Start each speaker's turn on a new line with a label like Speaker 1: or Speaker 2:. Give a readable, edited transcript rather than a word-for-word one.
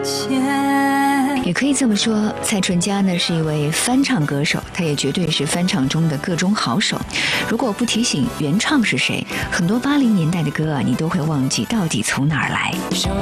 Speaker 1: 也可以这么说，蔡淳佳呢是一位翻唱歌手，他也绝对是翻唱中的各中好手。如果不提醒原唱是谁，很多80年代的歌啊，你都会忘记到底从哪儿来。